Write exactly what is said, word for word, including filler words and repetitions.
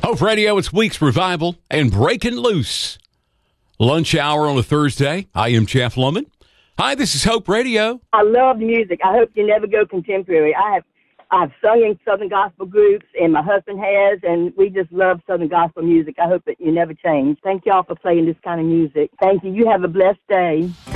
Hope Radio, it's Weeks Revival and Breaking Loose. Lunch hour on a Thursday. I am Jeff Lumen. Hi, this is Hope Radio. I love music. I hope you never go contemporary. I have I've sung in Southern gospel groups, and my husband has, and we just love Southern gospel music. I hope that you never change. Thank y'all for playing this kind of music. Thank you. You have a blessed day.